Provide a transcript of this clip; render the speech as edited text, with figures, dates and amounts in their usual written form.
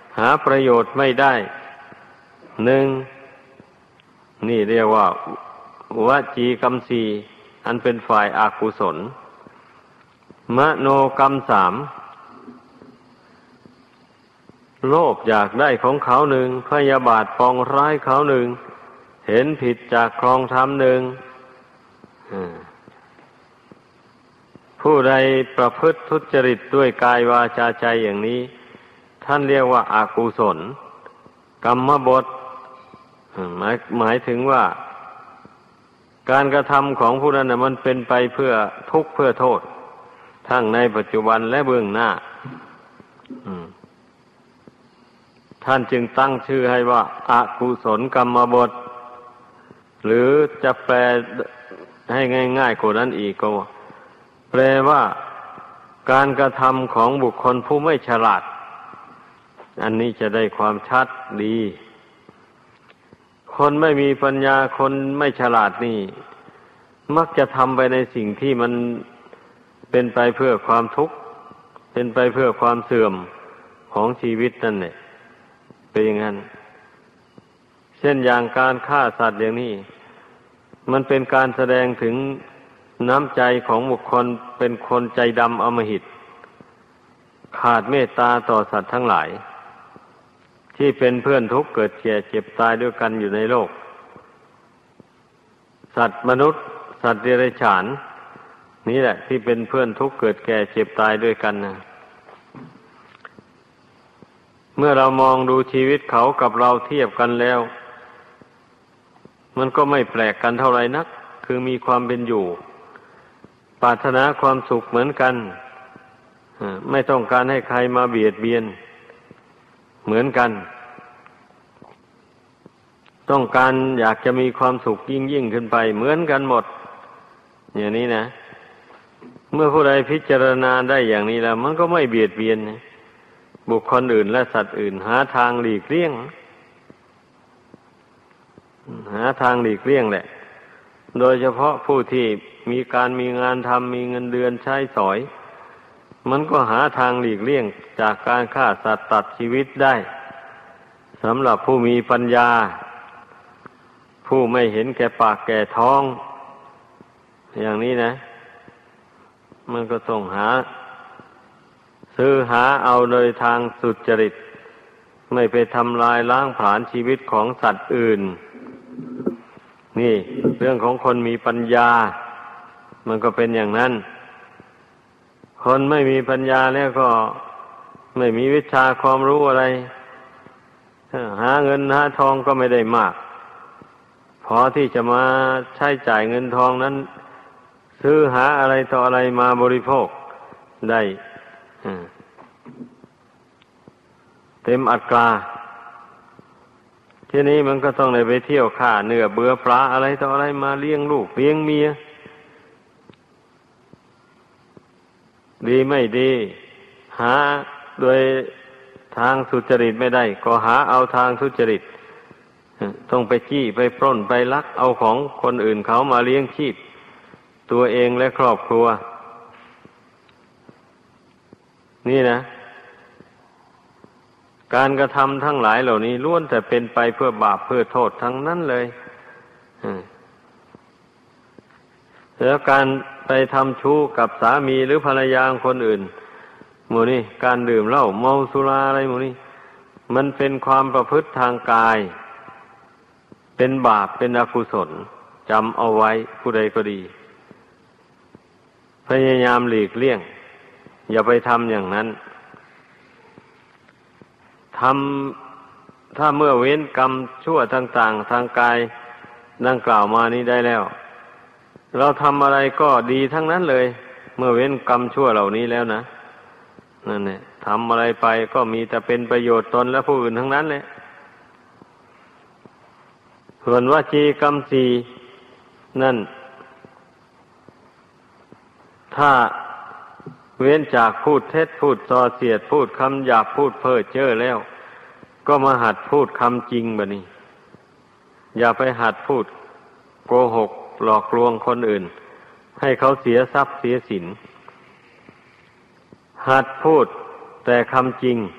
หาประโยชน์ไม่ได้หนึ่งนี่เรียกว่าวจีกรรมสี่อันเป็นฝ่ายอกุศลมโนกรรมสามโลภอยากได้ของเขาหนึ่งพยาบาทปองร้ายเขาหนึ่งเห็นผิดจากครองธรรมหนึ่งผู้ใดประพฤติทุจริตด้วยกายวาจาใจอย่างนี้ท่านเรียกว่าอากุศลกรรมบทหมายถึงว่าการกระทำของผู้นั้นนะมันเป็นไปเพื่อทุกข์เพื่อโทษทั้งในปัจจุบันและเบื้องหน้าท่านจึงตั้งชื่อให้ว่าอากุศลกรรมบทหรือจะแปลให้ง่ายๆกว่านั้นอีกก็แปลว่าการกระทำของบุคคลผู้ไม่ฉลาดอันนี้จะได้ความชัดดีคนไม่มีปัญญาคนไม่ฉลาดนี่มักจะทำไปในสิ่งที่มันเป็นไปเพื่อความทุกข์เป็นไปเพื่อความเสื่อมของชีวิตนั่นแหละเป็นอย่างนั้นเช่นอย่างการฆ่าสัตว์อย่างนี้มันเป็นการแสดงถึงน้ำใจของบุคคลเป็นคนใจดำอำมหิตขาดเมตตาต่อสัตว์ทั้งหลายที่เป็นเพื่อนทุกข์เกิดแก่เจ็บตายด้วยกันอยู่ในโลกสัตว์มนุษย์สัตว์เดรัจฉานนี่แหละที่เป็นเพื่อนทุกข์เกิดแก่เจ็บตายด้วยกันนะเมื่อเรามองดูชีวิตเขากับเราเทียบกันแล้วมันก็ไม่แปลกกันเท่าไหร่นักคือมีความเป็นอยู่ปรารถนาความสุขเหมือนกันไม่ต้องการให้ใครมาเบียดเบียนเหมือนกันต้องการอยากจะมีความสุขยิ่งขึ้นไปเหมือนกันหมดอย่างนี้นะเมื่อผู้ใดพิจารณาได้อย่างนี้แล้วมันก็ไม่เบียดเบียนบุคคลอื่นและสัตว์อื่นหาทางหลีกเลี่ยงแหละโดยเฉพาะผู้ที่มีการมีงานทำมีเงินเดือนใช้สอยมันก็หาทางหลีกเลี่ยงจากการฆ่าสัตว์ตัดชีวิตได้สำหรับผู้มีปัญญาผู้ไม่เห็นแก่ปากแก่ท้องอย่างนี้นะมันก็ต้องซื้อหาเอาโดยทางสุจริตไม่ไปทำลายล้างผลาญชีวิตของสัตว์อื่นนี่เรื่องของคนมีปัญญามันก็เป็นอย่างนั้นคนไม่มีปัญญาแล้วก็ไม่มีวิชาความรู้อะไรหาเงินหาทองก็ไม่ได้มากพอที่จะมาใช้จ่ายเงินทองนั้นซื้อหาอะไรต่ออะไรมาบริโภคได้เต็มอัตราทีนี้มันก็ต้องได้ไปเที่ยวฆ่าเนื้อเบื่อปลาอะไรต่ออะไรมาเลี้ยงลูกเลี้ยงเมียดีไม่ดีหาโดยทางสุจริตไม่ได้ก็หาเอาทางทุจริตต้องไปจี้ไปปล้นไปลักเอาของคนอื่นเขามาเลี้ยงชีพตัวเองและครอบครัวนี่นะการกระทำทั้งหลายเหล่านี้ล้วนแต่เป็นไปเพื่อบาปเพื่อโทษทั้งนั้นเลยแล้วการไปทำชู้กับสามีหรือภรรยาคนอื่นหมู่นี้การดื่มเหล้าเมาสุราอะไรหมู่นี้มันเป็นความประพฤติทางกายเป็นบาปเป็นอกุศลจำเอาไว้ผู้ใดก็ดีพยายามหลีกเลี่ยงอย่าไปทำอย่างนั้นถ้าเมื่อเว้นกรรมชั่วต่างๆทางกายดังกล่าวมานี้ได้แล้วเราทำอะไรก็ดีทั้งนั้นเลยเมื่อเว้นกรรมชั่วเหล่านี้แล้วนะนั่นแหละทำอะไรไปก็มีแต่เป็นประโยชน์ตนและผู้อื่นทั้งนั้นเลยส่วนวจีกรรมสี่นั่นถ้าเว้นจากพูดเท็จพูดส่อเสียดพูดคำหยาบพูดเพ้อเจ้อแล้วก็มาหัดพูดคำจริงบัดนี้อย่าไปหัดพูดโกหกหลอกลวงคนอื่นให้เขาเสียทรัพย์เสียสินหัดพูดแต่คำจริง